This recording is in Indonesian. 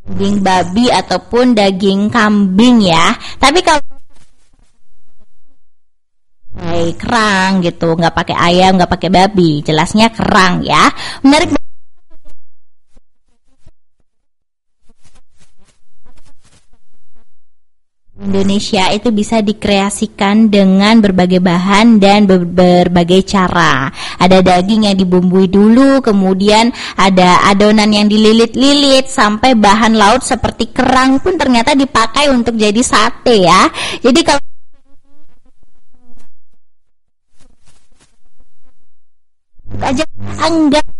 daging babi ataupun daging kambing ya. Tapi kalau kerang gitu, nggak pakai ayam, nggak pakai babi, jelasnya kerang ya. Menarik. Indonesia itu bisa dikreasikan dengan berbagai bahan dan berbagai cara. Ada daging yang dibumbui dulu, kemudian ada adonan yang dililit-lilit, sampai bahan laut seperti kerang pun ternyata dipakai untuk jadi sate ya. Jadi kalau aja anggap